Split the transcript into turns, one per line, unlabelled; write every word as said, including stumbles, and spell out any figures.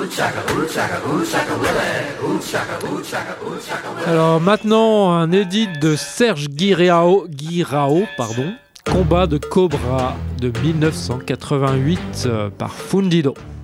Alors maintenant, un édit de Serge Guirao, Guirao pardon, Combat de Cobra de mille neuf cent quatre-vingt-huit euh, par Fundido.